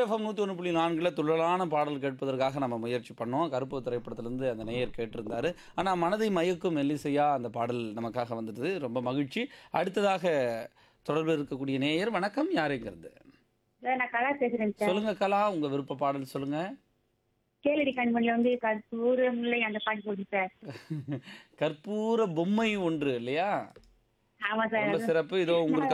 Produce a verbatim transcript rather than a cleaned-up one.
FM நூற்றி ஒன்று புள்ளி நான்கில் துள்ளலான பாடல் கேட்பதற்காக நம்ம முயற்சி பண்ணோம். கருப்பு திரைப்படத்திலேருந்து அந்த நேயர் கேட்டிருந்தாரு. ஆனால் மனதை மயக்கும் மெல்லிசையா அந்த பாடல் நமக்காக வந்துடுது. ரொம்ப மகிழ்ச்சி. அடுத்ததாக தொடர்பில் இருக்கக்கூடிய நேயர், வணக்கம். யாருங்கிறது? சார் நான் கலா பேசுறேன் சார். சொல்லுங்க கலா, உங்க விருப்ப பாடல் சொல்லுங்க. கேளடி கண்மணில வந்து கற்பூர முல்லை அந்த பாட்டு போடுங்க சார். கற்பூர பொம்மை ஒன்று இல்லையா? ஆமா சார். ரொம்ப சிறப்பு. இதோ உங்களுக்கு